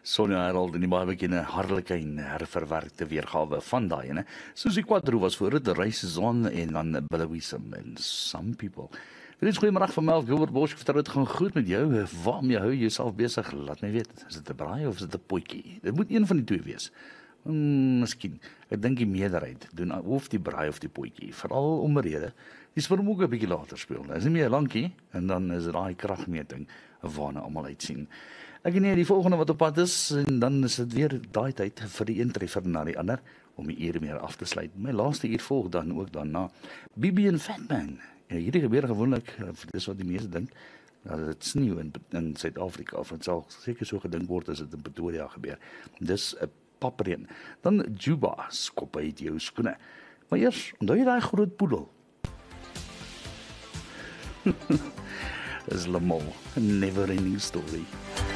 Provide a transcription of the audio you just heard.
Sonja Herald in die baie bekende hartlike en herverwerkte weergawe van daai ene. Susie Quadro was voor dit, Race Zon en dan Billowissem en Some People. Wees goeiemiddag van Melk, Gilbert Bosch, vertel dit gaan goed met jou, waarmee hou jy jouself besig, laat my weet, is dit 'n braai of is dit 'n potjie? Dit moet een van die twee wees. Miskien, ek dink die meerderheid doen of die braai of die potjie, veral om 'n rede, die spring ook 'n bietjie later speel, is nie meer lankie, en dan is dit daai kragmeting waarna almal uitsien. Ek weet nie, die volgende wat op pad is, en dan is dit weer daai tyd vir die een treffer na die ander, om die uur meer af te sluit. My laaste uur volg dan ook daarna, Bibi en Fatman. Ja, hierdie gebeur gewoonlik, dis wat die mense dink, dat dit sneeu in Suid-Afrika, of het sal seker so gedink word as dit in Pretoria gebeur. Dis 'n papreen. Dan Juba, skop uit jou skoene. Maar eers, onthou jy daai groot poedel? Dis Lamol, never ending story.